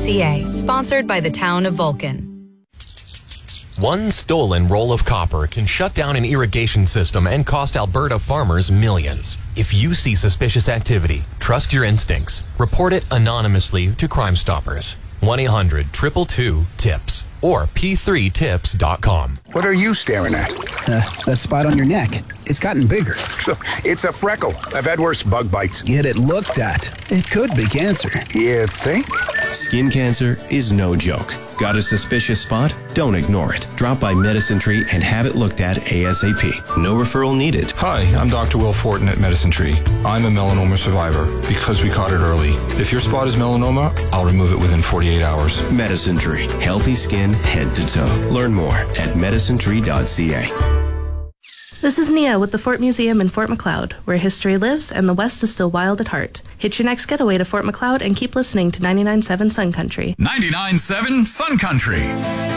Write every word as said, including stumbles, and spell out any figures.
C A, sponsored by the town of Vulcan. One stolen roll of copper can shut down an irrigation system and cost Alberta farmers millions. If you see suspicious activity, trust your instincts. Report it anonymously to Crime Stoppers. one eight hundred two two two TIPS or p three tips dot com. What are you staring at? Uh, that spot on your neck. It's gotten bigger. It's a freckle. I've had worse bug bites. Get it looked at. It could be cancer. You think? Skin cancer is no joke. Got a suspicious spot? Don't ignore it. Drop by Medicine Tree and have it looked at ASAP. No referral needed. Hi, I'm Doctor Will Fortin at Medicine Tree. I'm a melanoma survivor because we caught it early. If your spot is melanoma, I'll remove it within forty-eight hours. Medicine Tree. Healthy skin, head to toe. Learn more at medicine tree dot c a. This is Nia with the Fort Museum in Fort Macleod, where history lives and the West is still wild at heart. Hitch your next getaway to Fort Macleod and keep listening to ninety-nine point seven Sun Country. ninety-nine point seven Sun Country.